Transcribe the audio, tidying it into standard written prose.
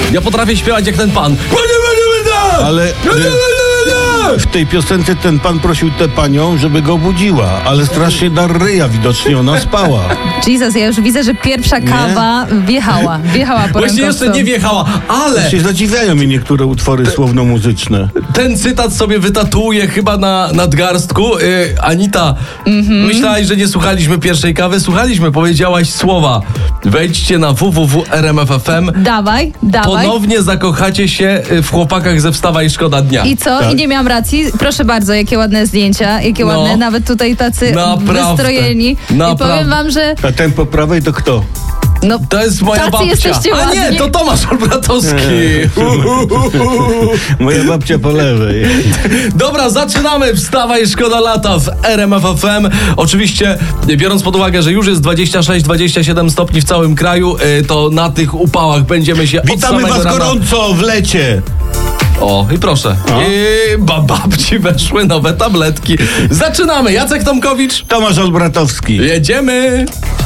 Ja potrafię śpiewać jak ten pan. Ale w tej piosence ten pan prosił tę panią, żeby go budziła, ale strasznie dar ryja, widocznie ona spała. Jesus, ja już widzę, że pierwsza kawa wjechała po Właśnie rękowcu. jeszcze nie wjechała, ale Się zadziwiają mi niektóre utwory słowno-muzyczne. ten cytat sobie wytatuję chyba na nadgarstku. Anita, myślałaś, że nie słuchaliśmy pierwszej kawy? Słuchaliśmy, powiedziałaś słowa. Wejdźcie na www.rmf.fm. Dawaj. Ponownie zakochacie się w chłopakach ze Wstawaj Szkoda Dnia. I co? Tak. I nie miałam racji? Proszę bardzo, jakie ładne zdjęcia, jakie No. ładne, nawet tutaj tacy Naprawdę. wystrojeni. Naprawdę. I powiem wam, że A ten po prawej to kto? no, To jest moja tacy babcia. jesteście A nie, ładni. to Tomasz Olbratowski. Moja babcia po lewej. Dobra, zaczynamy. Wstawaj, szkoda lata w RMF FM. Oczywiście, biorąc pod uwagę, że już jest 26-27 stopni w całym kraju, to na tych upałach będziemy się od Witamy samego was rana... gorąco w lecie. O, i proszę. No. I babci weszły nowe tabletki. Zaczynamy. Jacek Tomkowicz. Tomasz Olbratowski. Jedziemy.